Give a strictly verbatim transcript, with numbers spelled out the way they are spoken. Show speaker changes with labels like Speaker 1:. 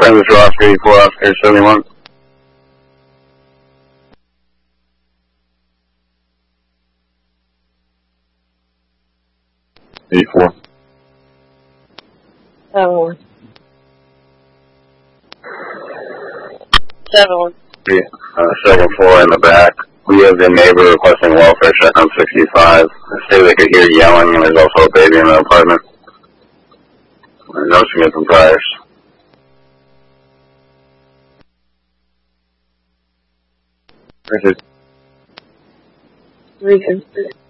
Speaker 1: five, this is Oscar eighty-four, Oscar seventy-one. eighty-four.
Speaker 2: Seven one. Seven one.
Speaker 1: Uh, second floor in the back. We have the neighbor requesting welfare check on sixty-five. They say they could hear yelling, and there's also a baby in the apartment. No significant priors.
Speaker 2: Reconsider.